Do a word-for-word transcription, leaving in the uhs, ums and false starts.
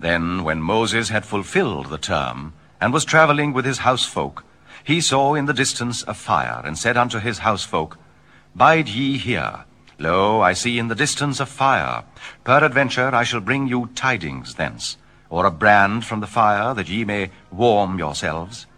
Then, when Moses had fulfilled the term, and was travelling with his housefolk, he saw in the distance a fire, and said unto his housefolk, Bide ye here. Lo, I see in the distance a fire. Peradventure I shall bring you tidings thence, or a brand from the fire, that ye may warm yourselves.